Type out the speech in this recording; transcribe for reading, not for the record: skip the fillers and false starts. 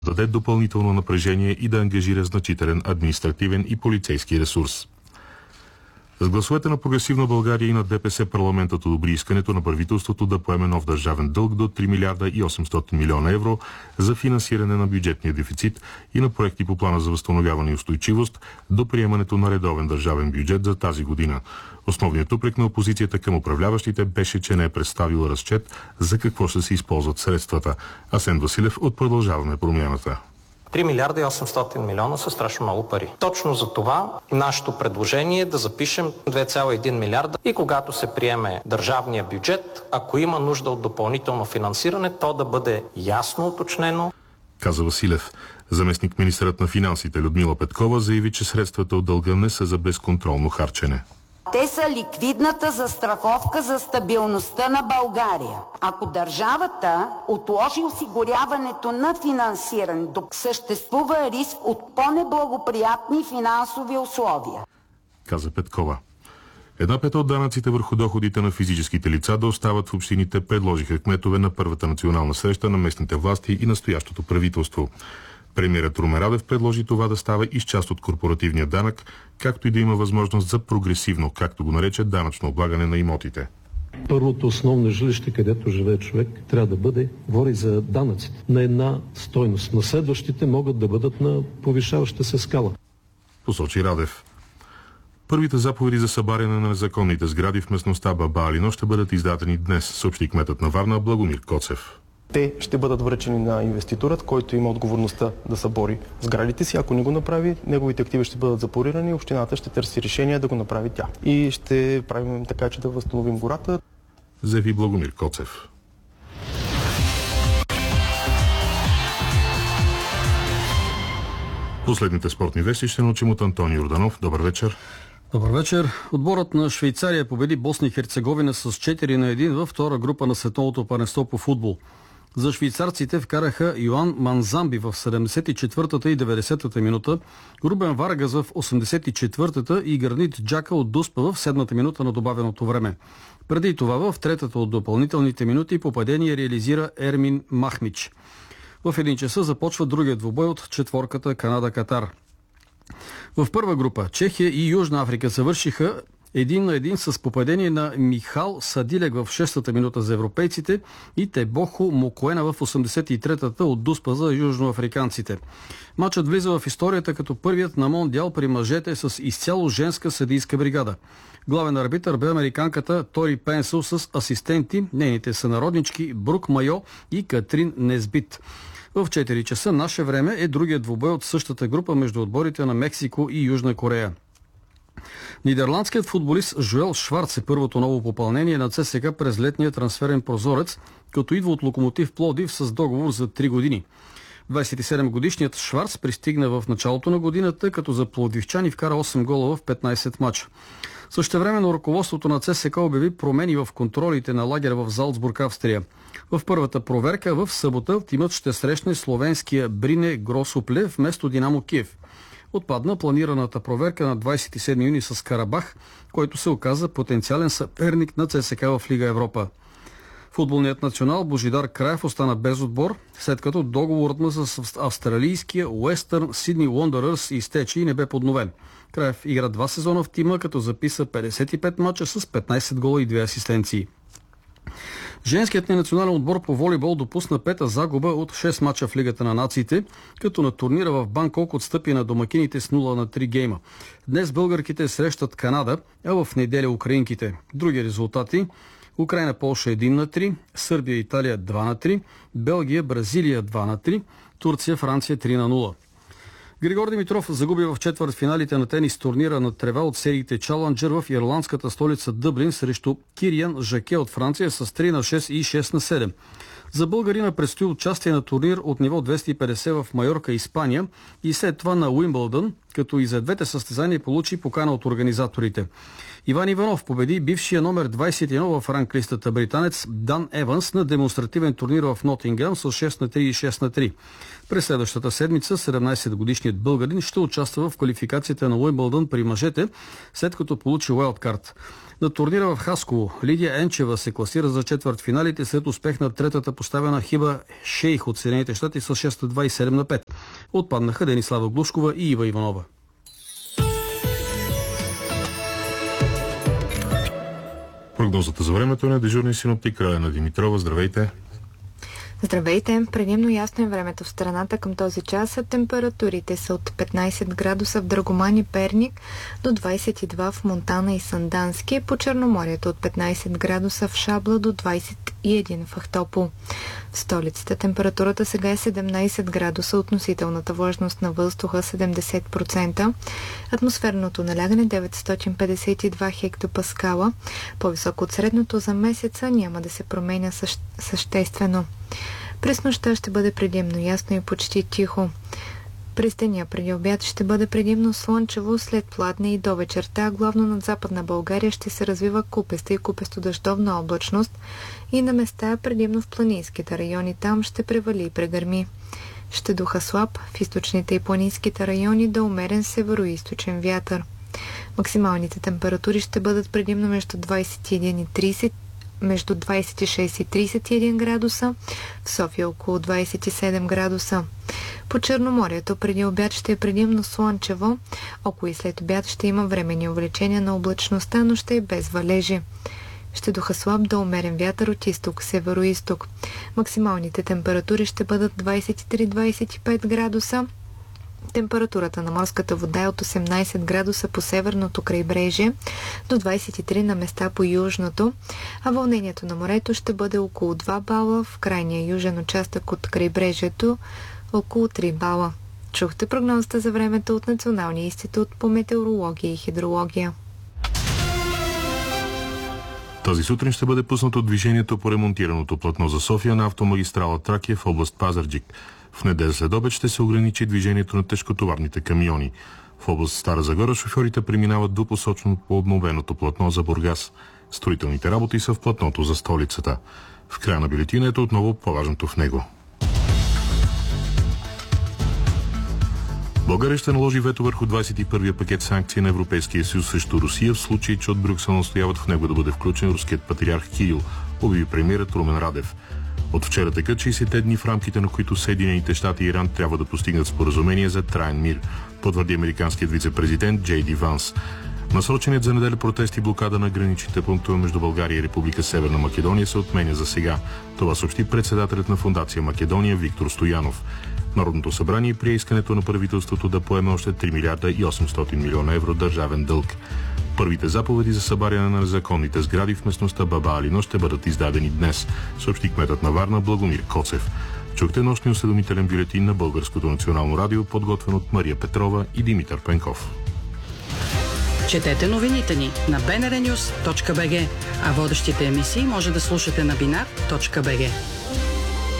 даде допълнително напрежение и да ангажира значителен административен и полицейски ресурс. С гласовете на Прогресивна България и на ДПС парламентът одобри искането на правителството да поеме нов държавен дълг до 3 милиарда и 800 милиона евро за финансиране на бюджетния дефицит и на проекти по плана за възстановяване и устойчивост до приемането на редовен държавен бюджет за тази година. Основният упрек на опозицията към управляващите беше, че не е представила разчет за какво ще се използват средствата. Асен Василев от Продължаваме промяната. 3 милиарда и 800 милиона са страшно много пари. Точно за това нашето предложение е да запишем 2,1 милиарда и когато се приеме държавния бюджет, ако има нужда от допълнително финансиране, то да бъде ясно уточнено, каза Василев. Заместник министърът на финансите Людмила Петкова заяви, че средствата от дълга не са за безконтролно харчене. Те са ликвидната застраховка за стабилността на България. Ако държавата отложи осигуряването на финансиране, съществува риск от по-неблагоприятни финансови условия, каза Петкова. 1/5 от данъците върху доходите на физическите лица да остават в общините, предложиха кметове на първата национална среща на местните власти и настоящото правителство. Премиерът Румен Радев предложи това да става и с част от корпоративния данък, както и да има възможност за прогресивно, както го нарече, данъчно облагане на имотите. Първото основно жилище, където живее човек, трябва да бъде, говори за данъците, на една стойност. На следващите могат да бъдат на повишаваща се скала, посочи Радев. Първите заповеди за събаряне на незаконните сгради в местността Баба Алино ще бъдат издадени днес, съобщи кметът на Варна Благомир Коцев. Те ще бъдат връчени на инвеститорът, който има отговорността да събори сградите си. Ако не го направи, неговите активи ще бъдат запорирани и общината ще търси решение да го направи тя. И ще правим така, че да възстановим гората, заяви Благомир Коцев. Последните спортни вести ще научим от Антони Йорданов. Добър вечер. Добър вечер. Отборът на Швейцария победи Босна и Херцеговина с 4-1 във втора група на световното първенство по футбол. За швейцарците вкараха Йоан Манзамби в 74-та и 90-та минута, Рубен Варгас в 84-та и Гранит Джака от Дуспа в 7-та минута на добавеното време. Преди това в третата от допълнителните минути попадение реализира Ермин Махмич. В 1 часа започва другият двубой от четворката Канада-Катар. В първа група Чехия и Южна Африка завършиха 1-1 с попадение на Михал Садилек в 6-та минута за европейците и Тебохо Мокоена в 83-та от Дуспа за южноафриканците. Матчът влиза в историята като първият на мондиал при мъжете с изцяло женска съдийска бригада. Главен арбитър бе американката Тори Пенсъл с асистенти, нейните сънароднички Брук Майо и Катрин Несбит. В 4 часа наше време е другият двубой от същата група между отборите на Мексико и Южна Корея. Нидерландският футболист Жоел Шварц е първото ново попълнение на ЦСКА през летния трансферен прозорец, като идва от Локомотив Пловдив с договор за 3 години. 27-годишният Шварц пристигна в началото на годината, като за пловдивчани вкара 8 гола в 15 мача. Същевременно ръководството на ЦСКА обяви промени в контролите на лагера в Залцбург, Австрия. В първата проверка в събота тимът ще срещне словенския Брине Гросопле вместо Динамо Киев. Отпадна планираната проверка на 27 юни с Карабах, който се оказа потенциален съперник на ЦСКА в Лига Европа. Футболният национал Божидар Краев остана без отбор, след като договорът му с австралийския Уестърн Сидни Уондърърс изтече и не бе подновен. Краев игра 2 сезона в тима, като записа 55 мача с 15 гола и 2 асистенции. Женският ни национален отбор по волейбол допусна 5-та загуба от 6 мача в Лигата на нациите, като на турнира в Банкок отстъпи на домакините с 0-3 гейма. Днес българките срещат Канада, а в неделя украинките. Други резултати: Украина Полша 1-3, Сърбия Италия 2-3, Белгия Бразилия 2-3, Турция Франция 3-0. Григор Димитров загуби в четвъртфиналите на тенис турнира на трева от сериите Чалънджър в ирландската столица Дъблин срещу Кириан Жаке от Франция с 3-6 и 6-7. За българина предстои участие на турнир от ниво 250 в Майорка, Испания и след това на Уимбълдън като и за двете състезания получи покана от организаторите. Иван Иванов победи бившия номер 21 в ранглистата британец Дан Еванс на демонстративен турнир в Нотингъм с 6-3 и 6-3. През следващата седмица 17-годишният българин ще участва в квалификацията на Уимбълдън при мъжете, след като получи уайлдкарт. На турнира в Хасково Лидия Енчева се класира за четвъртфиналите след успех на третата поставена Хиба Шейх от Съединените щати с 6-2 и 7-5. Отпаднаха Денислава Глушкова и Ива Иванова. Прогнозата за времето на дежурния синоптик Ралена Димитрова. Здравейте! Здравейте! Предимно ясно е времето в страната към този час. Температурите са от 15 градуса в Драгоман и Перник до 22 в Монтана и Сандански. По Черноморието от 15 градуса в Шабла до 21 в Ахтопол. В столицата температурата сега е 17 градуса, относителната влажност на въздуха 70%, атмосферното налягане 952 хектопаскала. По-високо от средното за месеца няма да се променя съществено. През нощта ще бъде предимно ясно и почти тихо. През деня преди обяд ще бъде предимно слънчево, след пладне и до вечерта, главно над Западна България ще се развива купеста и купесто-дъждовна облачност и на места предимно в планинските райони там ще превали и прегърми. Ще духа слаб, в източните и планинските райони да умерен североизточен вятър. Максималните температури ще бъдат предимно между 26 и 31 градуса, в София около 27 градуса. По Черноморието преди обяд ще е предимно слънчево, около и след обяд ще има временни увеличения на облачността, но ще е без валежи. Ще духа слаб до умерен вятър от изток, северо-изток. Максималните температури ще бъдат 23-25 градуса. Температурата на морската вода е от 18 градуса по северното крайбрежие до 23 на места по южното, а вълнението на морето ще бъде около 2 бала, в крайния южен участък от крайбрежието около 3 бала. Чухте прогнозата за времето от Националния институт по метеорология и хидрология. Тази сутрин ще бъде пуснато движението по ремонтираното платно за София на автомагистрала Тракия в област Пазарджик. В неделя след обед ще се ограничи движението на тежкотоварните камиони. В област Стара Загора шофьорите преминават двупосочно по обновеното платно за Бургас. Строителните работи са в платното за столицата. В края на бюлетината отново по-важното в него. България ще наложи вето върху 21-я пакет санкции на Европейския съюз срещу Русия в случай, че от Брюксел настояват в него да бъде включен руският патриарх Кирил, обяви премиерът Румен Радев. От вчера текат 60-те дни, в рамките на които Съединените щати и Иран трябва да постигнат споразумение за траен мир, потвърди американският вице-президент Джей Ди Ванс. Насроченият за неделя протест и блокада на граничните пунктове между България и Република Северна Македония се отменя за сега. Това съобщи председателят на Фондация Македония Виктор Стоянов. Народното събрание прие искането на правителството да поеме още 3 милиарда и 800 милиона евро държавен дълг. Първите заповеди за събаряне на незаконните сгради в местността Баба Алино ще бъдат издадени днес, съобщи кметът на Варна Благомир Коцев. Чухте нощния осведомителен бюлетин на Българското национално радио, подготвен от Мария Петрова и Димитър Пенков. Четете новините ни на bnrnews.bg, а водещите емисии може да слушате на binar.bg.